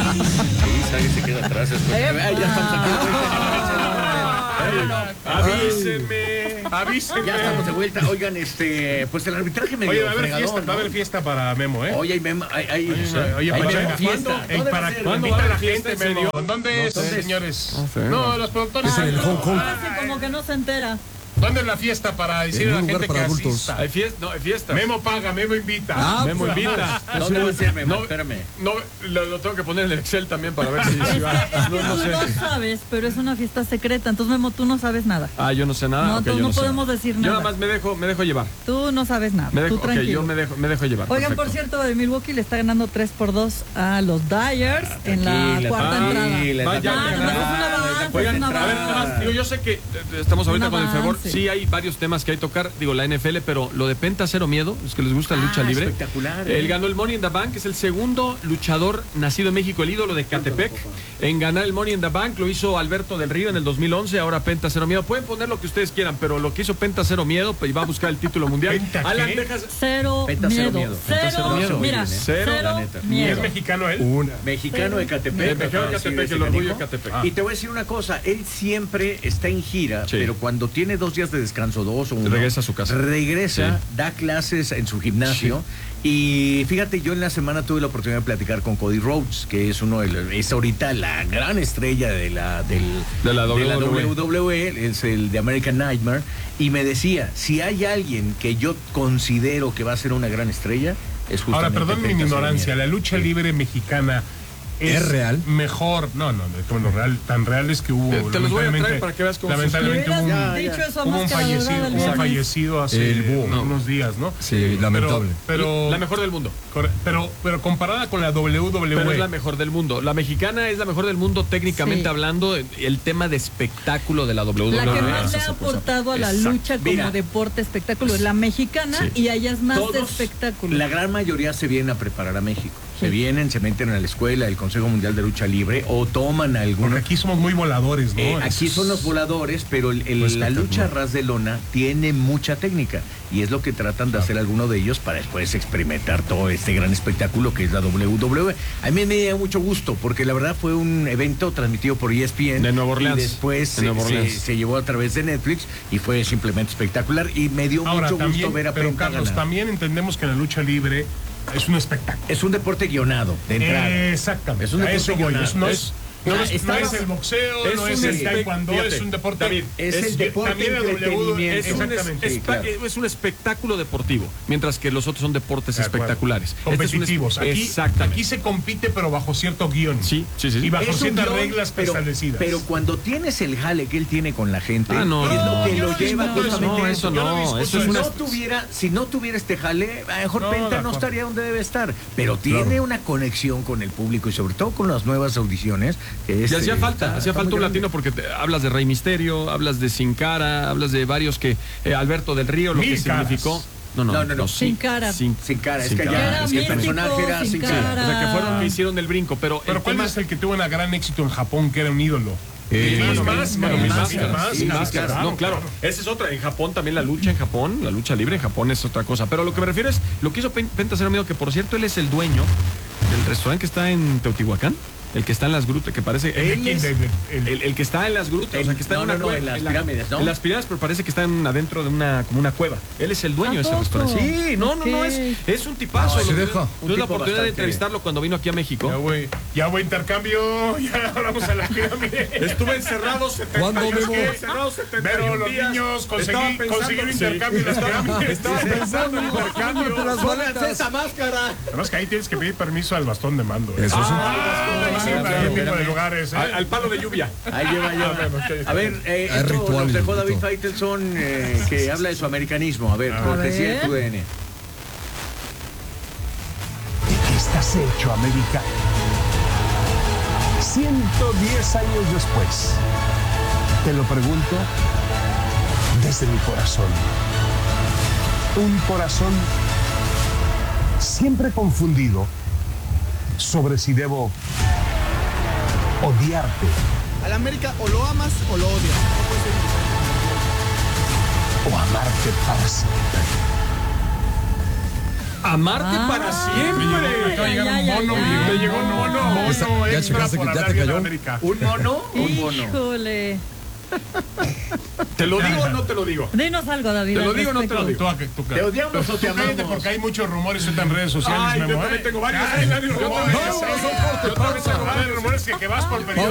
Ahí se queda atrás. Ya estamos aquí. Avísenme. Ya estamos de vuelta. Oigan, pues el arbitraje me Oye, va a haber fiesta para Memo, ¿eh? Oye, hay Memo. Oye, fiesta. ¿Cuándo va a haber fiesta, Memo? ¿Dónde es, señores? No, los productores. Es en el Hong Kong. Como que no se entera. ¿Dónde es la fiesta para decirle a la gente que asista? Hay fiesta, no, hay fiesta. Memo paga, Memo invita. Memo invita. ¿Dónde va a ser, Memo? Espérame. No, lo tengo que poner en el Excel también para ver si va. No sabes, pero es una fiesta secreta. Entonces, Memo, tú no sabes nada. Ah, yo no sé nada. No, Okay, tú no podemos decir nada. Yo nada más me dejo llevar. Tú no sabes nada. Tú tranquilo. Yo me dejo llevar. Oigan, por cierto, de Milwaukee le está ganando 3-2 a los Dyers en la cuarta entrada. Oigan, a ver, nada más, digo, yo sé que estamos ahorita con el fervor. Sí, hay varios temas que hay que tocar, digo, la NFL, pero lo de Penta Cero Miedo, es que les gusta la lucha libre. Espectacular. Él ganó el Money in the Bank, es el segundo luchador nacido en México, el ídolo de Catepec, en ganar el Money in the Bank. Lo hizo Alberto del Río en el 2011, ahora Penta Cero Miedo. Pueden poner lo que ustedes quieran, pero lo que hizo Penta Cero Miedo, pues va a buscar el título mundial. Alan Texas. Cero miedo. Mira, cero miedo. ¿Es mexicano él? Mexicano de Catepec. Mexicano de Catepec, el orgullo de Catepec. Y te voy a decir una cosa, él siempre está en gira, pero cuando tiene 2 días de descanso, 2 o 1, regresa a su casa. Da clases en su gimnasio. Y fíjate, yo en la semana tuve la oportunidad de platicar con Cody Rhodes, que es es ahorita la gran estrella de la WWE, es el de American Nightmare, y me decía, si hay alguien que yo considero que va a ser una gran estrella, es justamente Ahora, perdón mi ignorancia, la lucha libre mexicana ¿es real? Mejor, no, como real, tan real es que hubo. Te los voy a traer para que veas cómo lamentablemente hubo un fallecido hace unos días, ¿no? Sí, lamentable. Pero la mejor del mundo. Pero comparada con la WWE. Pero es la mejor del mundo. La mexicana es la mejor del mundo técnicamente hablando. El tema de espectáculo de la WWE. La que más le ha aportado a la lucha como deporte espectáculo es la mexicana y allá es más de espectáculo. La gran mayoría se vienen a preparar a México. Se meten a la escuela, el Consejo Mundial de Lucha Libre, o toman algunos. Porque aquí somos muy voladores, ¿no? Aquí son los voladores, pero la lucha a ras de lona tiene mucha técnica. Y es lo que tratan de hacer algunos de ellos para después experimentar todo este gran espectáculo que es la WWE. A mí me dio mucho gusto, porque la verdad fue un evento transmitido por ESPN. De Nueva Orleans. Y después se llevó a través de Netflix y fue simplemente espectacular. Y me dio mucho gusto ver a Penta Carlos, ganar. También entendemos que en la lucha libre es un espectáculo. Es un deporte guionado, de entrada. Exactamente. Es un deporte guionado. No es el boxeo, no es el taekwondo, es un deporte. David, es el deporte de entretenimiento. Es un espectáculo deportivo, mientras que los otros son deportes espectaculares. Competitivos. Aquí se compite, pero bajo cierto guión. Sí. Y bajo ciertas reglas establecidas. Pero cuando tienes el jale que él tiene con la gente, es lo que lo lleva justamente eso. Si no tuviera este jale, a lo mejor Penta no estaría donde debe estar. Pero tiene una conexión con el público y sobre todo con las nuevas audiciones. Y hacía falta un latino porque hablas de Rey Misterio, hablas de Sin Cara, hablas de varios que Alberto del Río, lo que significó. No. Sin cara. Sin cara. Es que ya el personaje era sin cara. O sea, que fueron que hicieron el brinco. Pero ¿cuál es el que tuvo un gran éxito en Japón, que era un ídolo? Máscaras. No, claro. Esa es otra. En Japón también la lucha libre en Japón es otra cosa. Pero lo que me refiero es lo que hizo Penta Cero Miedo, que por cierto él es el dueño del restaurante que está en Teotihuacán. El que está en las grutas, que parece. El que está en las grutas, o sea, que está en una cueva. En las pirámides, ¿no? En las pirámides, pero parece que está adentro de como una cueva. Él es el dueño de ese restaurante. Sí, no, es un tipazo. Tuve la oportunidad de entrevistarlo cuando vino aquí a México. Ya voy intercambio, ya vamos a las pirámides. Estuve encerrado 78 días. Pero los niños conseguir intercambio en las pirámides. Estaba pensando en intercambio. Pónganse esa máscara. Además que ahí tienes que pedir permiso al bastón de mando. Eso es un tipo de lugares, al palo de lluvia. Ahí lleva. A ver, esto nos dejó David Faitelson, que habla de su americanismo. A ver, cortesía de TUDN. Estás hecho americano. 110 años después, te lo pregunto desde mi corazón. Un corazón siempre confundido sobre si debo odiarte. Al América o lo amas o lo odias. O amarte para siempre. Amarte para siempre. Acaba de llegar un mono, Te llegó un mono. mono Ya extra checaste por que ya hablar te bien de cayó. América. ¿Un mono? Un mono. Híjole. ¿Te lo digo o no te lo digo? Dinos algo, David. ¿Te lo al digo o no te lo respecto. digo? Tú, ¿Te odiamos o te cállate amamos? porque hay muchos rumores en redes sociales, Ay, yo Memo, también tengo varios. Ay, varios Yo rumores. también tengo Yo también tengo varios rumores que vas por periodo.